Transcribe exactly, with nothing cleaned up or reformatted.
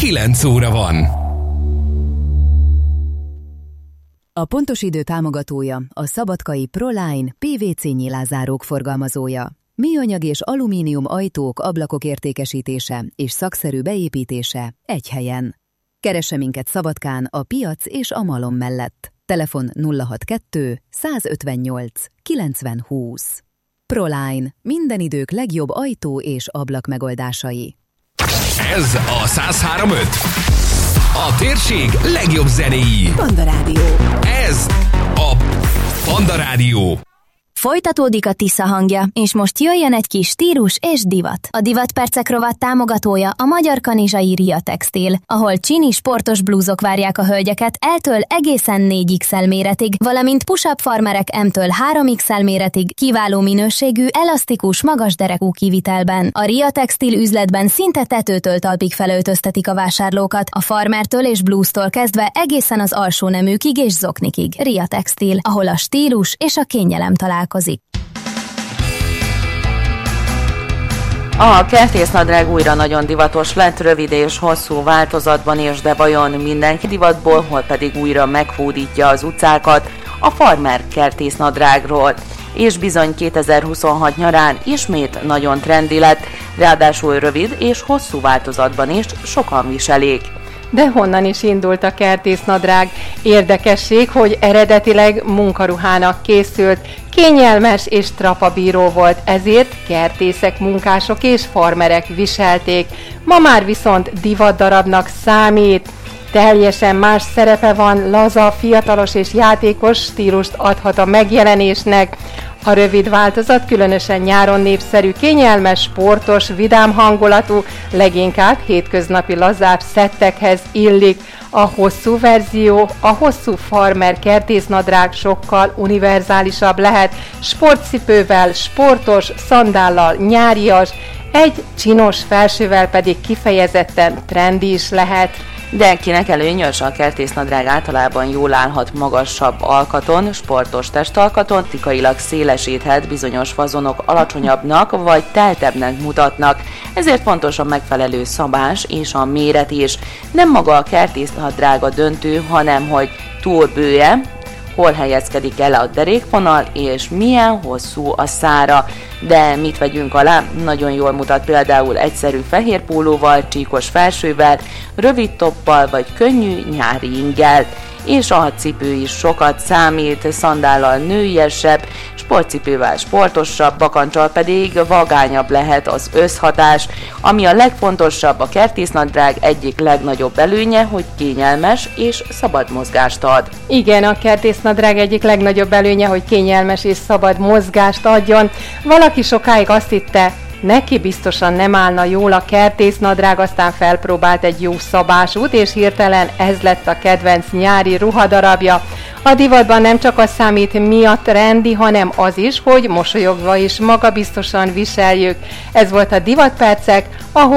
kilenc óra van. A Pontos Idő támogatója a szabadkai Proline pé vé cé nyilázárók forgalmazója. Műanyag és alumínium ajtók, ablakok értékesítése és szakszerű beépítése egy helyen. Keresse minket Szabadkán a Piac és a Malom mellett. Telefon nulla hatvankettő százötvennyolc kilencven húsz. Proline. Minden idők legjobb ajtó és ablak megoldásai. Ez a száz három pont öt. A térség legjobb zenéi. Panda Rádió. Ez a Panda Rádió. Folytatódik a Tisza hangja, és most jöjjön egy kis stílus és divat. A Divatpercek rovat támogatója a magyar kanizsai Ria Textil, ahol csini sportos blúzok várják a hölgyeket L-től egészen négy iksz el méretig, valamint push-up farmerek M-től három iksz el méretig, kiváló minőségű, elasztikus, magas derekú kivitelben. A Ria Textil üzletben szinte tetőtől talpig felöltöztetik a vásárlókat, a farmertől és blúztól kezdve egészen az alsó neműkig és zoknikig. Ria Textil, ahol a stílus és a kényelem találkozik. A kertésznadrág újra nagyon divatos lett, rövid és hosszú változatban is, de vajon mindenki divatból, hol pedig újra meghódítja az utcákat a farmer kertésznadrágról. És bizony kétezer-huszonhat nyarán ismét nagyon trendi lett, ráadásul rövid és hosszú változatban is sokan viselik. De honnan is indult a kertésznadrág? Érdekesség, hogy eredetileg munkaruhának készült, kényelmes és trapabíró volt, ezért kertészek, munkások és farmerek viselték. Ma már viszont divatdarabnak számít. Teljesen más szerepe van, laza, fiatalos és játékos stílust adhat a megjelenésnek. A rövid változat különösen nyáron népszerű, kényelmes, sportos, vidám hangulatú, leginkább hétköznapi lazább szettekhez illik. A hosszú verzió, a hosszú farmer kertésznadrág sokkal univerzálisabb lehet, sportcipővel, sportos, szandállal, nyárias, egy csinos felsővel pedig kifejezetten trendi is lehet. De kinek előnyös, a kertésznadrág általában jól állhat magasabb alkaton, sportos testalkaton, tikailag szélesíthet, bizonyos fazonok alacsonyabbnak vagy teltebbnek mutatnak, ezért fontos a megfelelő szabás és a méret is. Nem maga a kertésznadrág a döntő, hanem hogy túl bője, hol helyezkedik el a derékvonal, és milyen hosszú a szára. De mit vegyünk alá? Nagyon jól mutat például egyszerű fehér pólóval, csíkos felsővel, rövid toppal vagy könnyű nyári inggel. És a cipő is sokat számít, szandállal nőiesebb, sportcipővel sportosabb, bakancsal pedig vagányabb lehet az összhatás. Ami a legfontosabb, a kertésznadrág egyik legnagyobb előnye, hogy kényelmes és szabad mozgást ad. Igen, a kertésznadrág egyik legnagyobb előnye, hogy kényelmes és szabad mozgást adjon. Valaki sokáig azt hitte, neki biztosan nem állna jól a kertésznadrág, aztán felpróbált egy jó szabásút, és hirtelen ez lett a kedvenc nyári ruhadarabja. A divatban nem csak az számít, mi a trendi, hanem az is, hogy mosolyogva is magabiztosan viseljük. Ez volt a Divatpercek,